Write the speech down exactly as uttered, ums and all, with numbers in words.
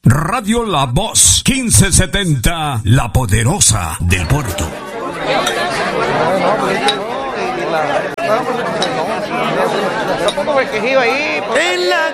Radio La Voz, quince setenta, La Poderosa del Puerto. En la